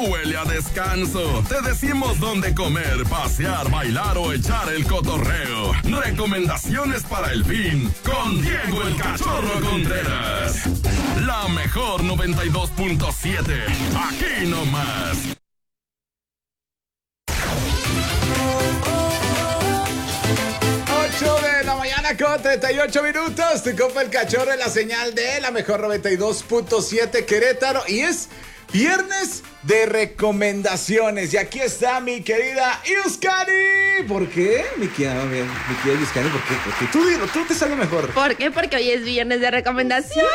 huele a descanso. Te decimos dónde comer, pasear, bailar o echar el cotorreo. Recomendaciones para el fin con Diego el Cachorro Contreras. La mejor 92.7. Aquí nomás. 8 de la mañana con 38 minutos. Tu compa el Cachorro en la señal de la mejor 92.7 Querétaro. Y es viernes de recomendaciones. Y aquí está mi querida Yuskani. ¿Por qué? Mi querida Yuskani, ¿por qué? Porque tú te sale mejor. ¿Por qué? Porque hoy es viernes de recomendaciones.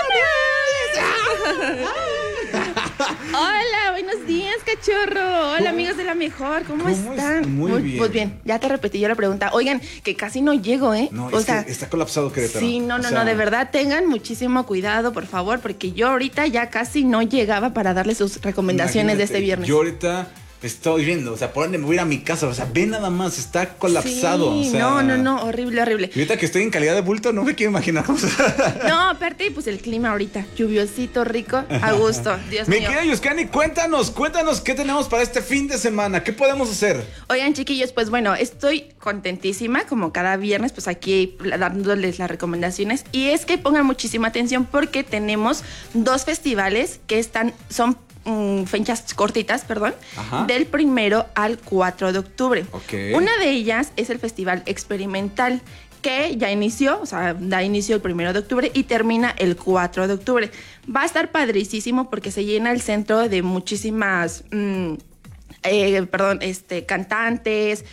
Hola, buenos días, Cachorro. Hola, amigos de la mejor. ¿Cómo están? Muy bien. Pues bien, ya te repetí yo la pregunta. Oigan, que casi no llego, ¿eh? No, es que está colapsado Querétaro. Sí, no, de verdad, tengan muchísimo cuidado, por favor, porque yo ahorita ya casi no llegaba para darles sus recomendaciones de este viernes. Yo ahorita estoy viendo, o sea, por dónde me voy a ir a mi casa, o sea, ve nada más, está colapsado. Sí, o sea, no, horrible. Y ahorita que estoy en calidad de bulto, no me quiero imaginar. No, aparte, pues el clima ahorita, lluviosito, rico, a gusto, Dios mío. Mi querida Yuskani, cuéntanos qué tenemos para este fin de semana, qué podemos hacer. Oigan, chiquillos, pues bueno, estoy contentísima, como cada viernes, pues aquí dándoles las recomendaciones, y es que pongan muchísima atención porque tenemos 2 festivales que son fechas cortitas, Ajá. del 1 al 4 de octubre. Okay. Una de ellas es el Festival Experimental, que ya inició, o sea, da inicio el 1 de octubre y termina el 4 de octubre. Va a estar padricísimo porque se llena el centro de muchísimas cantantes,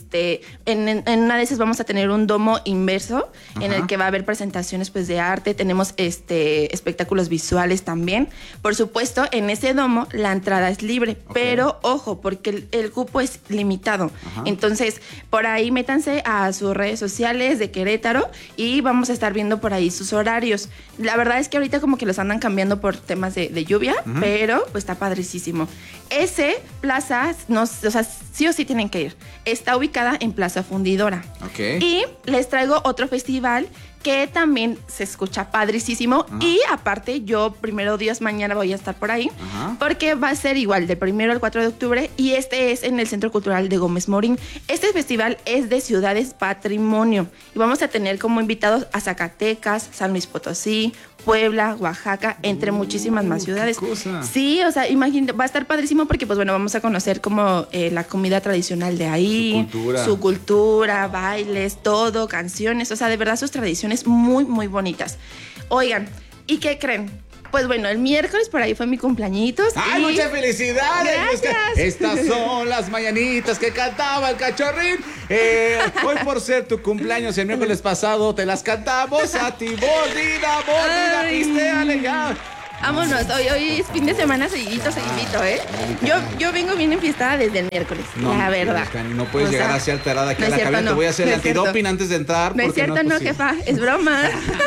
en una de esas vamos a tener un domo inmerso. Ajá. En el que va a haber presentaciones pues de arte, tenemos espectáculos visuales también. Por supuesto, en ese domo la entrada es libre, okay. Pero ojo, porque el cupo es limitado. Ajá. Entonces, por ahí métanse a sus redes sociales de Querétaro y vamos a estar viendo por ahí sus horarios. La verdad es que ahorita como que los andan cambiando por temas de lluvia, uh-huh. Pero pues está padricísimo. Ese plaza, o sea, sí o sí tienen que ir. Está ubicada en Plaza Fundidora. Okay. Y les traigo otro festival que también se escucha padricísimo. Ajá. Y aparte, yo primero Dios mañana voy a estar por ahí. Ajá. Porque va a ser igual, del 1 al 4 de octubre. Y este es en el Centro Cultural de Gómez Morín. Este festival es de ciudades patrimonio. Y vamos a tener como invitados a Zacatecas, San Luis Potosí, Puebla, Oaxaca, entre muchísimas más ciudades. ¿Qué cosa? Sí, o sea, imagínate, va a estar padrísimo porque, pues bueno, vamos a conocer como la comida tradicional de ahí, su cultura, bailes, todo, canciones, o sea, de verdad sus tradiciones muy, muy bonitas. Oigan, ¿y qué creen? Pues bueno, el miércoles por ahí fue mi cumpleañitos. ¡Ay, muchas felicidades! Gracias. Estas son las mañanitas que cantaba el Cachorrín. Hoy por ser tu cumpleaños el miércoles pasado te las cantamos a ti, mordida, pistéale ya. Vámonos, hoy es fin de semana seguidito, ¿eh? Yo vengo bien enfiestada desde el miércoles, la verdad. No puedes llegar así alterada aquí a la cabina. Te voy a hacer el antidoping antes de entrar. No es cierto, no, jefa, es broma.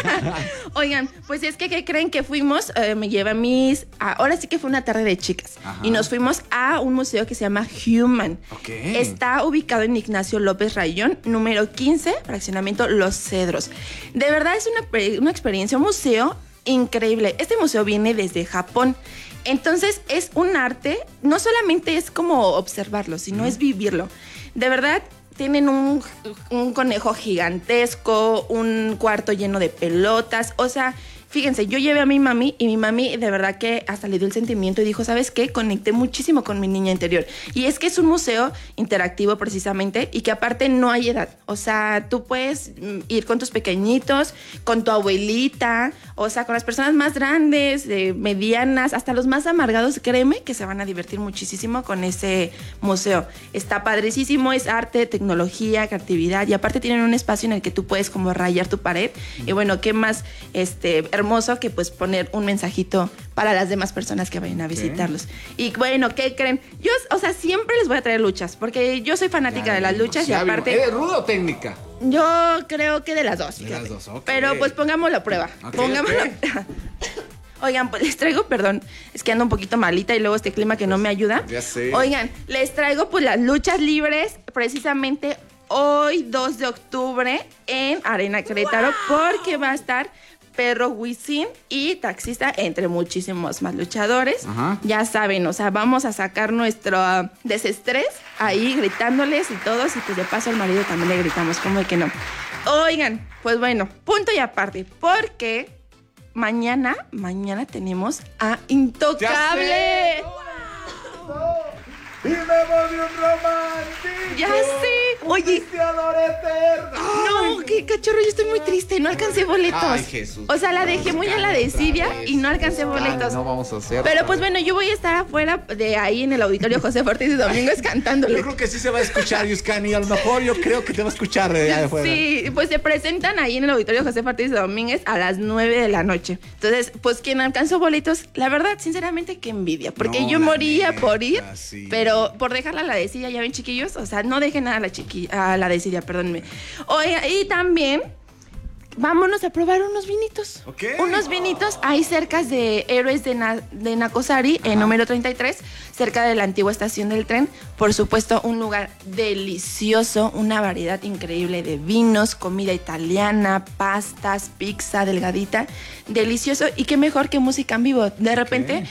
Oigan, pues es que, ¿qué creen? Que fuimos, me lleva ahora sí que fue una tarde de chicas. Ajá. Y nos fuimos a un museo que se llama Human. Okay. Está ubicado en Ignacio López Rayón, número 15, fraccionamiento Los Cedros. De verdad es una experiencia, un museo increíble. Este museo viene desde Japón. Entonces es un arte, no solamente es como observarlo, sino es vivirlo. De verdad, tienen un conejo gigantesco, un cuarto lleno de pelotas, o sea, fíjense, yo llevé a mi mami y mi mami de verdad que hasta le dio el sentimiento y dijo, ¿sabes qué? Conecté muchísimo con mi niña interior. Y es que es un museo interactivo precisamente y que aparte no hay edad. O sea, tú puedes ir con tus pequeñitos, con tu abuelita, o sea, con las personas más grandes, medianas, hasta los más amargados, créeme que se van a divertir muchísimo con ese museo. Está padricísimo, es arte, tecnología, creatividad y aparte tienen un espacio en el que tú puedes como rayar tu pared. Y bueno, ¿qué más hermoso que pues poner un mensajito para las demás personas que vayan a visitarlos? Y bueno, ¿qué creen? Yo, o sea, siempre les voy a traer luchas, porque yo soy fanática de las luchas y aparte... ¿Eres ruda o técnica? Yo creo que de las dos. De las dos, ok. Pero pues pongámoslo a prueba. Oigan, pues les traigo, perdón, es que ando un poquito malita y luego este clima que no me ayuda. Ya sé. Oigan, les traigo pues las luchas libres precisamente hoy 2 de octubre en Arena Querétaro, porque va a estar Perro Wisin y Taxista, entre muchísimos más luchadores. Ajá. Ya saben, o sea, vamos a sacar nuestro desestrés ahí gritándoles y todos, y pues de paso al marido también le gritamos, como de que no. Oigan, pues bueno, punto y aparte, porque mañana tenemos a Intocable. Y me voy un romántico. Ya sé. Oye. No, qué cachorro, yo estoy muy triste, no alcancé boletos. Ay, Jesús. O sea, la dejé muy a la desidia y no alcancé boletos. No vamos a hacer. Pero pues bueno, yo voy a estar afuera de ahí en el auditorio José Ortiz y Domínguez cantándole. Yo creo que sí se va a escuchar, Yuscani. A lo mejor yo creo que te va a escuchar de allá afuera. Sí, pues se presentan ahí en el auditorio José Ortiz y Domínguez a las 9 de la noche. Entonces, pues quien alcanzó boletos, la verdad, sinceramente, qué envidia. Porque No, yo la moría neta, por ir, sí. pero por dejarla a la desidia, ya ven, chiquillos. O sea, no dejen nada a la desidia, perdónenme. Oye, y también vámonos a probar unos vinitos. Ok. Unos vinitos ahí cerca de Héroes de Nacosari, en número 33, cerca de la antigua estación del tren. Por supuesto, un lugar delicioso, una variedad increíble de vinos, comida italiana, pastas, pizza delgadita, delicioso. Y qué mejor que música en vivo. De repente,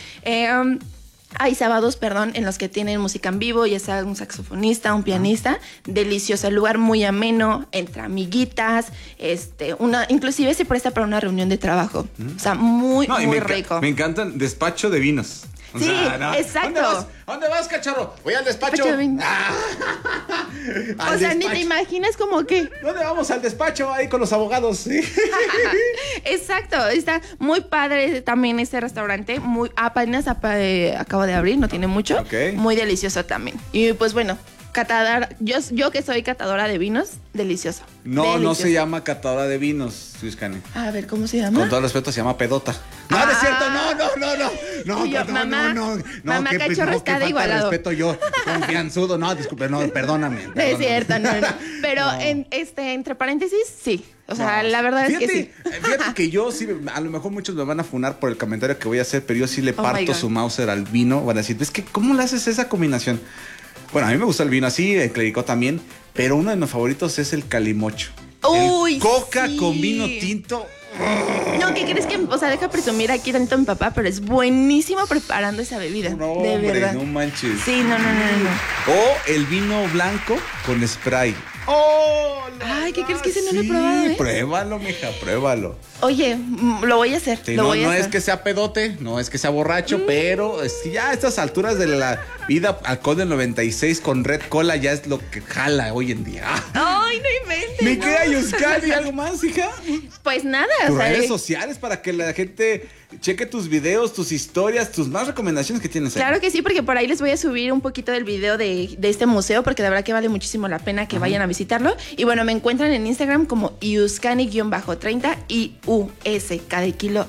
hay sábados, en los que tienen música en vivo, ya sea un saxofonista, un pianista, delicioso, el lugar muy ameno, entre amiguitas, inclusive se presta para una reunión de trabajo, o sea, muy rico. Me encantan despacho de vinos. O Sí, sea, ¿no? exacto. ¿A dónde vas, cachorro? Voy al despacho. Despacho de vinos. Al O sea, ni despacho. te imaginas como que... ¿Dónde vamos? Al despacho, ahí con los abogados, sí. Exacto, está muy padre también este restaurante, apenas acabo de abrir, no tiene mucho, Ok. muy delicioso también. Y pues bueno, yo que soy catadora de vinos, delicioso. No delicioso. se llama catadora de vinos, Yuscani. A ver, ¿cómo se llama? Con todo respeto, se llama pedota. No, no es cierto, no, Y yo, mamá, mamá, qué cachorro está de falta de igualado. respeto yo, confianzudo, no, disculpe, no, perdóname. No es cierto, no. Pero No. entre paréntesis, sí. O sea, No. la verdad Fíjate, es que sí. Fíjate que yo sí, a lo mejor muchos me van a funar por el comentario que voy a hacer, pero yo sí le Oh my parto God. su Mauser al vino. Van a decir, es que, ¿cómo le haces esa combinación? Bueno, a mí me gusta el vino así, el clericó también, pero uno de mis favoritos es el calimocho. Uy, el coca sí. con vino tinto. No, ¿qué crees que? O sea, deja presumir aquí tanto mi papá, pero es buenísimo preparando esa bebida. No, de hombre, verdad. no manches. Sí, no. O el vino blanco con spray. ¡Oh! Ay, ¿qué crees que ese no lo he probado, eh? Pruébalo, mija, pruébalo. Oye, lo voy a hacer. Sí, lo no, voy a no hacer. es que sea pedote, no es que sea borracho, pero ya a estas alturas de la vida, alcohol del 96 con Red Cola ya es lo que jala hoy en día. Ay, no inventes. Me no. queda Yuscani, ¿algo más, hija? Pues nada, Tus o sea, redes sociales para que la gente cheque tus videos, tus historias, tus más recomendaciones que tienes ahí. claro que sí, porque por ahí les voy a subir un poquito del video de este museo, porque de verdad que vale muchísimo la pena que vayan a visitarlo. Y bueno, me encuentran en Instagram como Iuskani-30, IUSK de kilo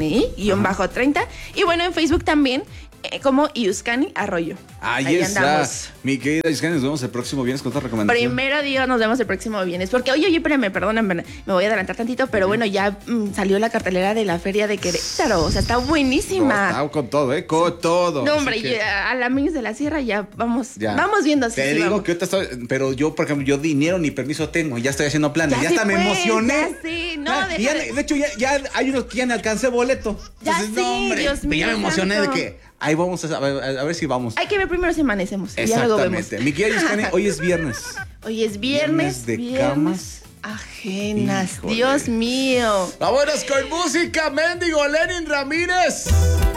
ANI-30. Y bueno, en Facebook también como Iuskani Arroyo. Ahí está. andamos. Mi querida Yuscani, nos vemos el próximo viernes con otra recomendación. Primero Dios, nos vemos el próximo viernes. Porque, oye, espérame, perdóname, me voy a adelantar tantito, pero bueno, ya salió la cartelera de la Feria de Querétaro. O sea, está buenísima. No, está con todo, con todo. No, Así hombre, que ya, a la Minis de la Sierra ya vamos ya. viendo. Si Te sí digo vamos. que ahorita estoy, pero yo, por ejemplo, yo dinero ni permiso tengo, ya estoy haciendo planes, Ya ya se hasta me fue, emocioné. ya sé, no, Ah, deja y ya, de- de hecho, ya hay unos que ya me alcancé boleto. Ya Entonces, sí, no, hombre, Dios pero ya mío me emocioné santo. de que ahí vamos a ver si vamos. Hay que ver primero si amanecemos. Y ya luego vemos. Exactamente. Mi querida Yuscani, hoy es viernes. Hoy es viernes. Viernes de camas. ajenas. Híjole. Dios mío. Vámonos con música, mendigo Lenin Ramírez.